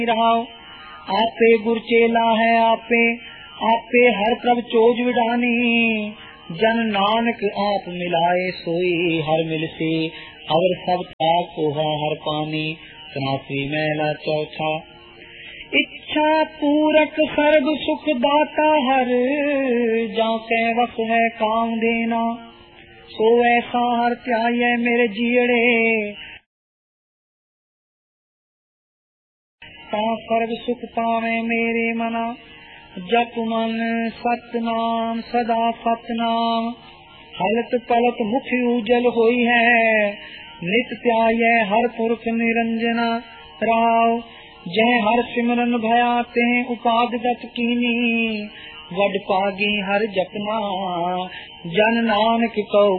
रहा आपे गुरचेला है आपे आपे हर प्रभ चोज विडानी जन नानक आप मिलाए सोई हर मिल से अवर सब ताप को हर पानी। तनासी महला चौथा। इच्छा पूरक सर्व सुख दाता हर जाओ के वस है काम देना सो ऐसा हर त्याय मेरे जीड़े सर्व सुख पावे मेरे मना। जप मन सतनाम सदा सतनाम हलत पलत मुख उजल होई है नित त्याय हर पुरख निरंजना राव। जय हर सिमरन भया ते उपागत कीनी वड पागी हर जपना जन नानक कौ